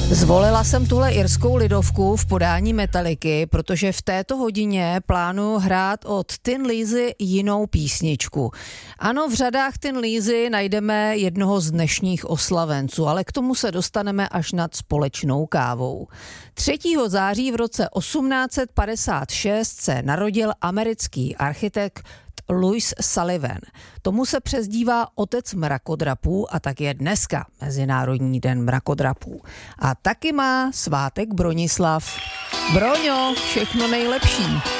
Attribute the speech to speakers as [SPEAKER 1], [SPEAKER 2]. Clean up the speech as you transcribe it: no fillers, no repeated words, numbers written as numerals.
[SPEAKER 1] Zvolila jsem tuhle irskou lidovku v podání Metallicy, protože v této hodině plánuju hrát od Tin Lizzy jinou písničku. Ano, v řadách Tin Lizzy najdeme jednoho z dnešních oslavenců, ale k tomu se dostaneme až nad společnou kávou. 3. září v roce 1856 se narodil americký architekt Louis Sullivan. Tomu se přezdívá otec mrakodrapů a tak je dneska Mezinárodní den mrakodrapů. A taky má svátek Bronislav. Broňo, všechno nejlepší.